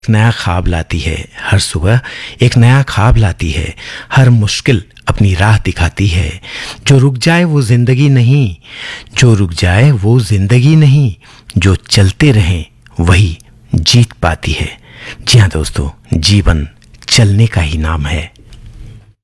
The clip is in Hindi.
नया ख्वाब लाती है, हर सुबह एक नया ख्वाब लाती है, हर मुश्किल अपनी राह दिखाती है। जो रुक जाए वो जिंदगी नहीं, जो रुक जाए वो जिंदगी नहीं, जो चलते रहें वही जीत पाती है। जी हाँ दोस्तों, जीवन चलने का ही नाम है।